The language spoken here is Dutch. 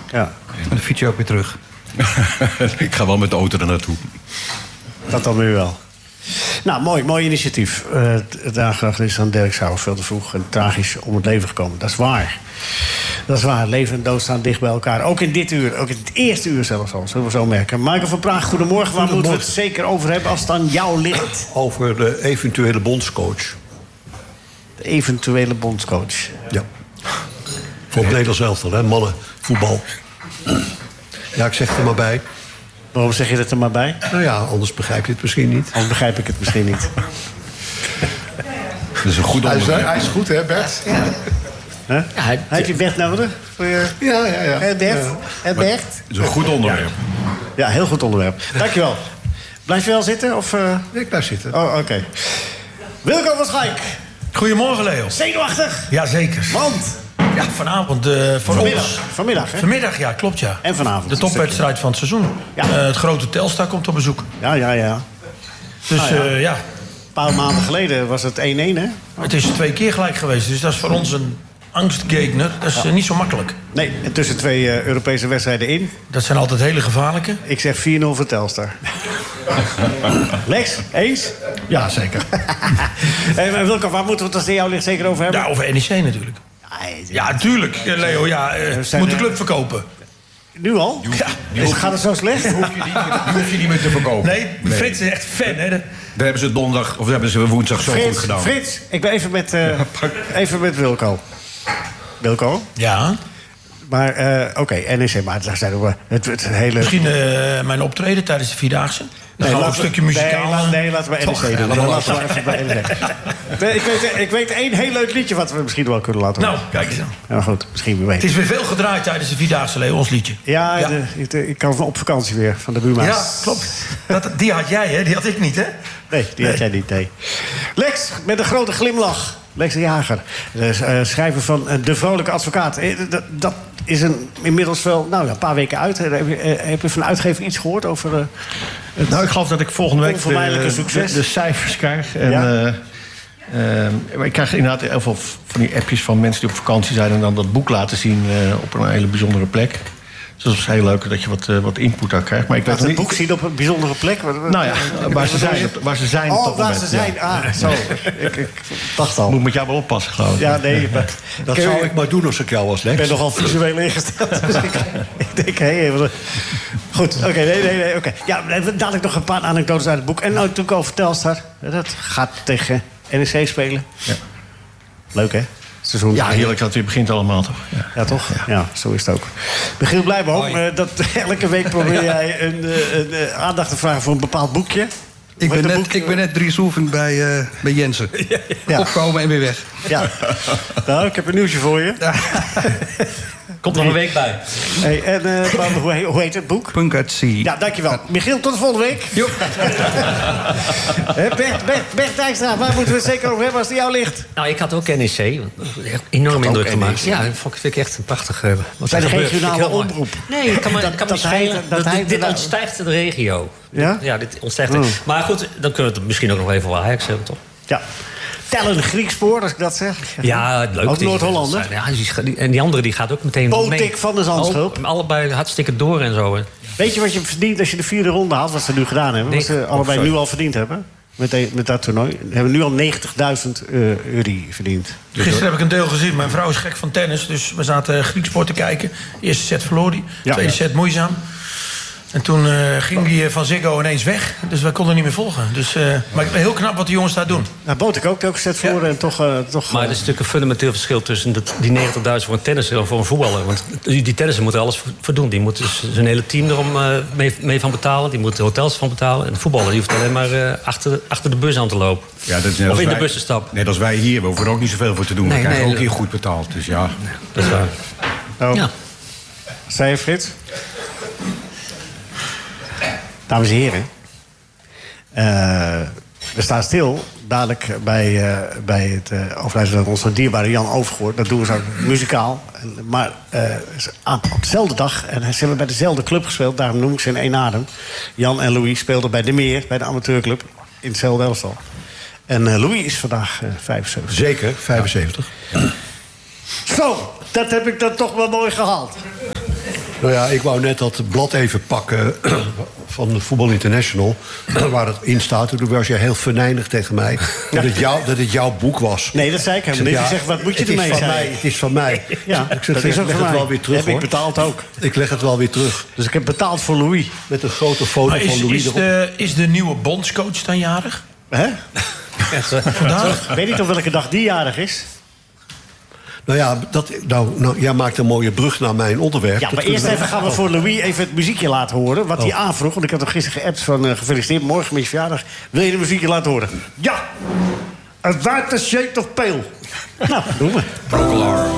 Ja. En dan fiets je ook weer terug. Ik ga wel met de auto er naartoe. Dat dan weer wel. Nou, mooi initiatief. Het aangedacht aan Dirk Sauer veel te vroeg en tragisch om het leven gekomen. Dat is waar. Dat is waar. Leven en dood staan dicht bij elkaar. Ook in dit uur. Ook in het eerste uur zelfs al. Zullen we zo merken. Michael van Praag, goedemorgen. Waar moeten we het zeker over hebben als het aan jou ligt? Over de eventuele bondscoach. De eventuele bondscoach. Ja. Voor het Nederlands elftal, hè? Mannen, voetbal. Ja, ik zeg het er maar bij. Waarom zeg je dat er maar bij? Nou ja, anders begrijp je het misschien niet. Anders begrijp ik het misschien niet. Dat is een goed onderwerp. Hij is goed, hè, Bert? Ja. Huh? Ja, heb je Bert nodig? Voor je... Ja. Bert? Bert? Dat is een goed onderwerp. Ja, heel goed onderwerp. Dankjewel. Blijf je wel zitten? Of, Nee, ik blijf zitten. Oh, oké. Wilco van Schaik. Goedemorgen, Leo. Zenuwachtig. Jazeker. Want? Ja, vanavond voor ons. Vanmiddag, hè? Vanmiddag, ja, klopt, ja. En vanavond. De topwedstrijd van het seizoen. Ja. Het grote Telstar komt op bezoek. Ja. Dus ja. Een paar maanden geleden was het 1-1, hè? Het is 2 keer gelijk geweest. Dus dat is voor ons een angstgegner. Dat is niet zo makkelijk. Nee, en tussen 2 Europese wedstrijden in. Dat zijn altijd hele gevaarlijke. Ik zeg 4-0 voor Telstar. Lex, eens? Ja, zeker. Wilco, waar moeten we het als het jou ligt zeker over hebben? Ja, over NEC natuurlijk. Ja, tuurlijk, Leo. Ja, moet de club verkopen. Nu al? Ja. Gaat het zo slecht? Die hoef je niet meer te verkopen. Nee, Frits is echt fan, hè? Daar hebben ze donderdag, of daar hebben ze woensdag zo goed gedaan. Frits, ik ben even met Wilco. Wilco? Ja. Maar, oké, NEC, maar daar zijn we het hele... Misschien mijn optreden tijdens de Vierdaagse. Dan gaan we ook een stukje muzikaal... Nee, laten we NEC doen. Laten we even bij NEC. Ik weet 1 heel leuk liedje wat we misschien wel kunnen laten horen. Nou, kijk eens aan. Ja, goed, misschien weer Het weten. is weer veel gedraaid tijdens de Vierdaagse, Leo, ons liedje. Ja, ik kan op vakantie weer van de buurman. Ja, klopt. Die had jij, hè? Die had ik niet, hè? Nee, die had jij niet, nee. Lex, met een grote glimlach. Lex de Jager, schrijver van De Vrolijke Advocaat. Dat is inmiddels wel een paar weken uit. Heb je van de uitgever iets gehoord over... Nou, ik geloof dat ik volgende week succes. de cijfers krijg. En, ik krijg inderdaad heel veel van die appjes van mensen die op vakantie zijn... en dan dat boek laten zien op een hele bijzondere plek. Dus dat is heel leuk dat je wat input daar krijgt. Maar ik weet het boek zien op een bijzondere plek? Nou ja, waar ze zijn. Oh, waar ze zijn. Ja. Ah, zo. Ik dacht al. Moet met jou wel oppassen, geloof ik. Ja, nee. Dat zou ik maar doen als ik jou was, Lex. Ik ben nogal visueel ingesteld. Dus ik denk, hé... Goed, oké, nee. Oké. Ja, dadelijk nog een paar anekdotes uit het boek. En natuurlijk over Telstar. Dat gaat tegen NEC spelen. Ja. Leuk, hè? Seizoen. Ja, heerlijk dat het weer begint allemaal, toch? Ja, toch? Ja, zo is het ook. Michiel Blijboom, dat elke week probeer jij een aandacht te vragen voor een bepaald boekje. Ik ben net Dries Oefend bij Jensen. Ja. Opkomen en weer weg. Ja. Nou, ik heb een nieuwsje voor je. Komt nog een week bij. Hey, en hoe heet het boek? Punk at Sea. Ja, dankjewel. Michiel, tot de volgende week. Jo. Bert Dijkstra, waar moeten we het zeker over hebben als het jou ligt? Nou, ik had ook NEC. Enorm indruk gemaakt. Ja, dat vind ik echt een prachtige... Zijn de regionale omroep? Nee, ik kan me niet schelen. Dit ontstijgt de regio. Ja? Dit ontstijgt. Maar goed, dan kunnen we het misschien ook nog even over Ajax hebben, toch? Ja. Tellen Griekspoor, als ik dat zeg. Ja, leuk. Ook Noord-Hollander. Ja, en die andere die gaat ook meteen mee. Botik van de Zandschulp. Allebei hartstikke door en zo. Weet je wat je verdient als je de 4e ronde haalt? Wat ze nu gedaan hebben. Wat ze allebei nu al verdiend hebben. Met dat toernooi. Ze hebben nu al 90.000 euro verdiend. Gisteren heb ik een deel gezien. Mijn vrouw is gek van tennis. Dus we zaten Grieksport te kijken. De eerste set verloor die. Tweede set moeizaam. En toen ging die van Ziggo ineens weg. Dus wij konden niet meer volgen. Dus, maar ik ben heel knap wat de jongens daar doen. Nou, Botik ook set voor en toch... Maar er is natuurlijk een fundamenteel verschil tussen die 90.000 voor een tennisser en voor een voetballer. Want die tennisser moet er alles voor doen. Die moet dus zijn hele team erom mee van betalen. Die moet de hotels van betalen. En de voetballer die hoeft alleen maar achter de bus aan te lopen. Ja, dat is net of in wij, de bus te stappen. Net als wij hier. We hoeven er ook niet zoveel voor te doen. We krijgen ook hier goed betaald. Dus ja. Dat is waar. Oh. Ja. Zei je, Frits? Dames en heren, we staan stil dadelijk bij het overlijden van onze dierbare Jan Overgoor. Dat doen we zo muzikaal. Maar op dezelfde dag, en ze hebben bij dezelfde club gespeeld, daarom noem ik ze in één adem. Jan en Louis speelden bij De Meer, bij de amateurclub, in hetzelfde elftal. En Louis is vandaag 75. Zeker, 75. Ja. Zo, dat heb ik dan toch wel mooi gehaald. Nou ja, ik wou net dat blad even pakken van de Voetbal International, waar het in staat. Toen was je heel venijnig tegen mij dat het jouw boek was. Nee, dat zei ik helemaal niet. Je zegt, wat moet je ermee zeggen? Het is van mij. Ja, ik zeg, leg het wel weer terug, heb ik betaald ook. Ik leg het wel weer terug. Dus ik heb betaald voor Louis. Met een grote foto van Louis erop. Is de nieuwe bondscoach dan jarig? Hè? Vandaag? Ik weet niet op welke dag die jarig is. Nou ja, jij maakt een mooie brug naar mijn onderwerp. Ja, maar eerst even gaan we voor Louis even het muziekje laten horen. Wat hij aanvroeg, want ik had hem gisteren geappt van... gefeliciteerd, morgen met je verjaardag. Wil je de muziekje laten horen? Ja! A White Shade of Pale. Nou, doen we.